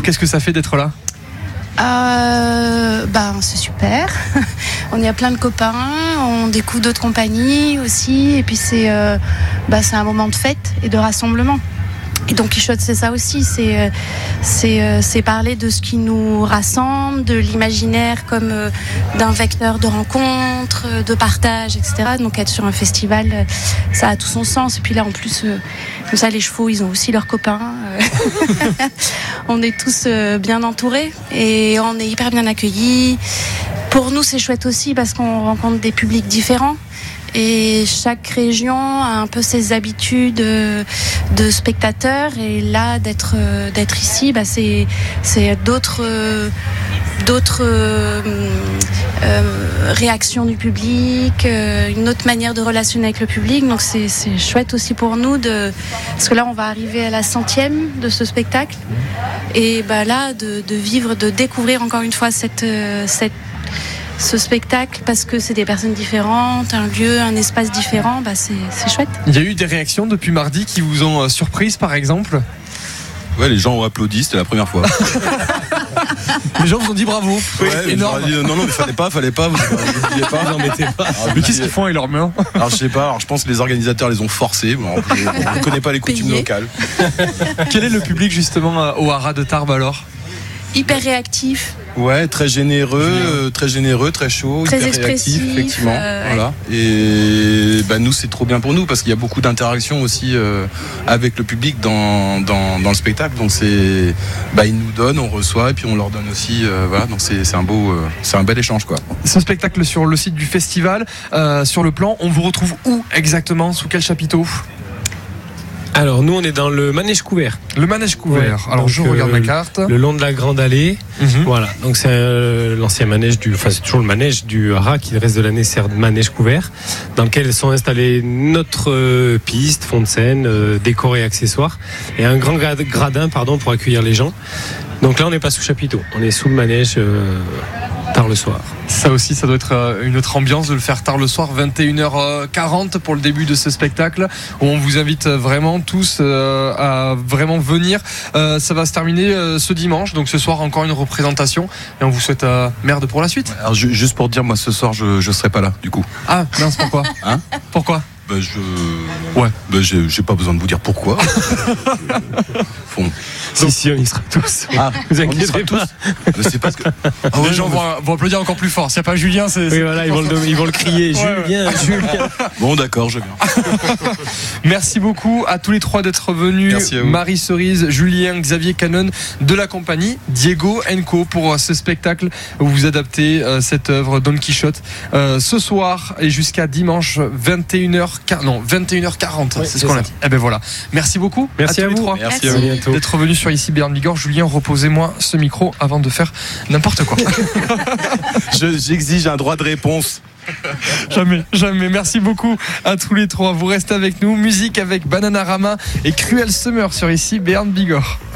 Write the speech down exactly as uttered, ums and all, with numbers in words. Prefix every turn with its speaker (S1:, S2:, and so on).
S1: qu'est-ce que ça fait d'être là ?
S2: Euh, ben, c'est super. On y a plein de copains, on découvre d'autres compagnies aussi, et puis c'est, euh, ben, c'est un moment de fête et de rassemblement. Et Don Quichotte, c'est ça aussi, c'est, c'est, c'est parler de ce qui nous rassemble, de l'imaginaire comme d'un vecteur de rencontre, de partage, et cetera. Donc être sur un festival, ça a tout son sens. Et puis là, en plus, comme ça, les chevaux, ils ont aussi leurs copains. On est tous bien entourés et on est hyper bien accueillis. Pour nous, c'est chouette aussi parce qu'on rencontre des publics différents. Et chaque région a un peu ses habitudes de spectateurs. Et là, d'être, d'être ici, bah c'est, c'est d'autres, d'autres euh, euh, réactions du public, euh, une autre manière de relationner avec le public. Donc c'est, c'est chouette aussi pour nous, de, parce que là, on va arriver à la centième de ce spectacle. Et bah là, de, de vivre, de découvrir encore une fois cette, cette ce spectacle, parce que c'est des personnes différentes, un lieu, un espace différent, bah c'est, c'est chouette.
S1: Il y a eu des réactions depuis mardi qui vous ont euh, surprise, par exemple ?
S3: Ouais, les gens ont applaudi, c'était la première fois.
S1: Les gens vous ont dit bravo.
S3: Ouais,
S1: énorme.
S3: Dit, non, non, mais fallait pas, fallait pas, vous n'oubliez pas.
S1: Vous en mettez pas.
S3: Alors,
S1: mais qu'est-ce qu'ils font avec leurs mains ?
S3: Alors, je sais pas, alors, je pense que les organisateurs les ont forcés. Bon, on ne connaît pas les coutumes
S2: Payé.
S3: locales.
S1: Quel est le public, justement, au Haras de Tarbes, alors ?
S2: Hyper réactif.
S3: Ouais, très généreux, euh, très généreux, très chaud,
S2: très
S3: hyper
S2: expressif,
S3: réactif, effectivement.
S2: Euh,
S3: voilà. Et bah, nous, c'est trop bien pour nous parce qu'il y a beaucoup d'interactions aussi euh, avec le public dans, dans, dans le spectacle. Donc c'est, bah, ils nous donnent, on reçoit et puis on leur donne aussi. Euh, voilà, donc c'est, c'est un beau, euh, c'est un bel échange, quoi.
S1: Ce spectacle sur le site du festival, euh, sur le plan, on vous retrouve où exactement ? Sous quel chapiteau ?
S4: Alors nous on est dans le manège couvert.
S1: Le manège couvert.
S4: Ouais,
S1: Alors
S4: donc,
S1: je regarde
S4: euh,
S1: ma carte.
S4: Le long de la grande allée.
S1: Mm-hmm.
S4: Voilà. Donc c'est euh, l'ancien manège du, enfin c'est toujours le manège du Haras qui le reste de l'année sert de manège couvert, dans lequel sont installés notre euh, piste, fond de scène, euh, décors et accessoires, et un grand grad- gradin pardon pour accueillir les gens. Donc là on n'est pas sous chapiteau, on est sous le manège euh, tard le soir.
S1: Ça aussi, ça doit être une autre ambiance de le faire tard le soir, vingt et une heures quarante pour le début de ce spectacle, où on vous invite vraiment tous euh, à vraiment venir. Euh, ça va se terminer euh, ce dimanche, donc ce soir encore une représentation, et on vous souhaite euh, merde pour la suite.
S3: Alors ju- juste pour te dire, moi ce soir je je serai pas là, du coup.
S1: Ah mince, pourquoi ?
S3: Hein ?
S1: Pourquoi ?
S3: Bah, je.
S1: Ouais.
S3: Bah, j'ai, j'ai pas besoin de vous dire pourquoi. Bon.
S4: Si, si, on y sera tous.
S3: Ah,
S4: Vous
S3: on y
S4: inquiétez
S3: sera
S4: pas.
S3: Mais c'est parce que. Ah ouais,
S1: Les gens
S3: non, mais-
S1: vont, vont applaudir encore plus fort. S'il n'y a pas Julien, c'est.
S4: Oui,
S1: c'est-
S4: voilà, ils vont le, ils vont le crier.
S1: Ouais,
S4: Julien, Julien.
S3: Bon, d'accord, je viens.
S1: Merci beaucoup à tous les trois d'être venus.
S3: Merci à vous.
S1: Marie Cerise, Julien, Xavier Canon de la compagnie Diego Co pour euh, ce spectacle où vous adaptez euh, cette œuvre Don Quichotte euh, ce soir et jusqu'à dimanche vingt et une heures non vingt et une heures quarante,
S4: Oui,
S1: c'est ce
S4: c'est
S1: qu'on
S4: ça.
S1: a dit. Eh ben voilà. Merci beaucoup.
S4: Merci
S1: à,
S4: à
S1: tous les
S4: vous.
S1: trois.
S3: Merci
S2: Merci.
S3: à
S4: À
S3: vous.
S4: bientôt.
S1: D'être venus sur ici Berne Bigorre. Julien, reposez-moi ce micro avant de faire n'importe quoi.
S3: Je- j'exige un droit de réponse.
S1: Jamais, jamais. Merci beaucoup à tous les trois. Vous restez avec nous. Musique avec Bananarama et Cruel Summer sur ici Berne Bigorre.